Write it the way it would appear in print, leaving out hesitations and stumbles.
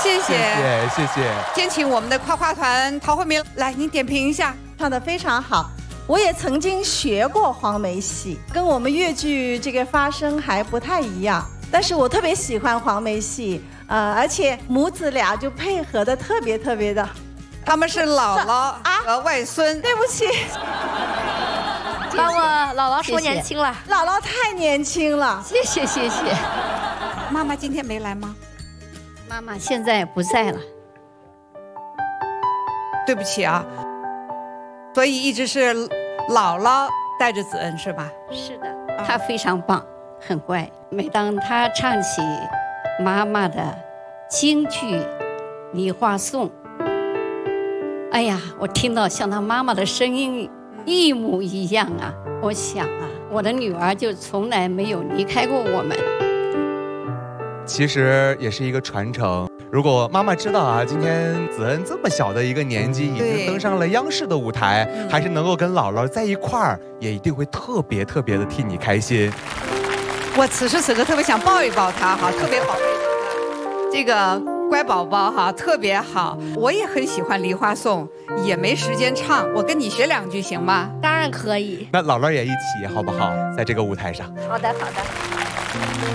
谢谢， 谢谢。 先请我们的夸夸团陶慧明来，您点评一下。 唱得非常好。我也曾经学过黄梅戏，跟我们粤剧这个发声还不太一样，但是我特别喜欢黄梅戏，而且母子俩就配合的特别的。 他们是姥姥和外孙。 对不起， 把我姥姥说年轻了， 姥姥太年轻了。 谢谢。 妈妈今天没来吗？ 妈妈现在不在了， 对不起啊。所以一直是姥姥带着子恩是吧？ 是的，她非常棒，很乖。每当她唱起妈妈的京剧《梨花颂》，哎呀，我听到像她妈妈的声音一模一样啊！我想啊，我的女儿就从来没有离开过我们。 其实也是一个传承。如果妈妈知道啊，今天子恩这么小的一个年纪，已经登上了央视的舞台，还是能够跟姥姥在一块儿，也一定会特别的替你开心。 我此时此刻特别想抱一抱她哈，特别宝贝她。这个乖宝宝哈，特别好。我也很喜欢《梨花颂》，也没时间唱，我跟你学2句行吗？ 当然可以。 那姥姥也一起好不好？在这个舞台上。 好的。